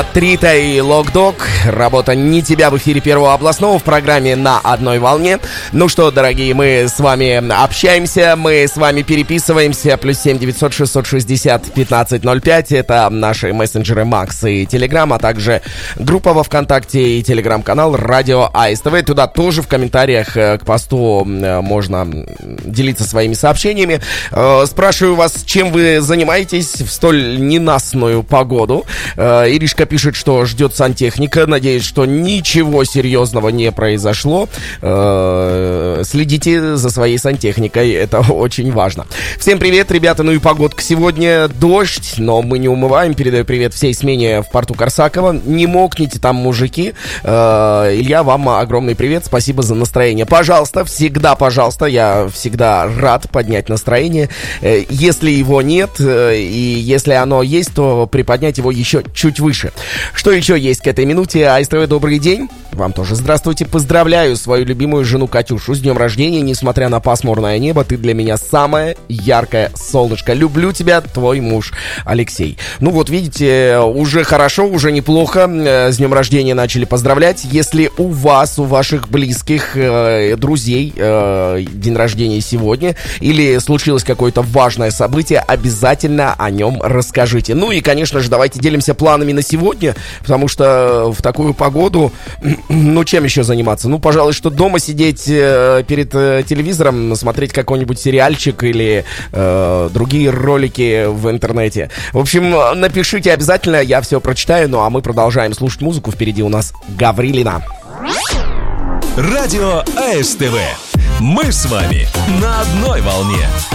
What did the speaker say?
Трита и Локдог. Работа «Не тебя» в эфире Первого областного в программе «На одной волне». Ну что, дорогие, мы с вами общаемся, мы с вами переписываемся. +7 900 660 1505. Это наши мессенджеры Макс и Телеграм, а также группа во ВКонтакте и Телеграм-канал Радио АСТВ. Туда тоже в комментариях к посту можно делиться своими сообщениями. Спрашиваю вас, чем вы занимаетесь в столь ненастную погоду. Иришка пишет, что ждет сантехника. Надеюсь, что ничего серьезного не произошло. Следите за своей сантехникой, это очень важно. Всем привет, ребята, ну и погодка сегодня. Дождь, но мы не умываем. Передаю привет всей смене в порту Корсакова. Не мокните там, мужики. Илья, вам огромный привет, спасибо за настроение. Пожалуйста, всегда, пожалуйста, я всегда рад поднять настроение. Если его нет, и если оно есть, то приподнять его еще чуть выше. Что еще есть к этой минуте? АСТВ, добрый день. Вам тоже здравствуйте. Поздравляю свою любимую жену Катюшу с днем рождения. Несмотря на пасмурное небо, ты для меня самое яркое солнышко. Люблю тебя, твой муж Алексей. Ну вот, видите, уже хорошо, уже неплохо. С днем рождения начали поздравлять. Если у вас, у ваших близких, друзей день рождения сегодня, или случилось какое-то важное событие, обязательно о нем расскажите. Ну и, конечно же, давайте делимся планами на сегодня, потому что в такую погоду, ну, чем еще заниматься? Ну, пожалуй, что дома сидеть перед телевизором, смотреть какой-нибудь сериальчик или другие ролики в интернете. В общем, напишите обязательно, я все прочитаю. Ну, а мы продолжаем слушать музыку. Впереди у нас Гаврилина. Радио АСТВ. Мы с вами на одной волне.